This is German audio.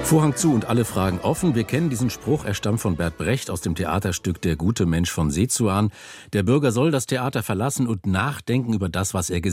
Vorhang zu und alle Fragen offen. Wir kennen diesen Spruch, er stammt von Bert Brecht aus dem Theaterstück Der gute Mensch von Sezuan. Der Bürger soll das Theater verlassen und nachdenken über das, was er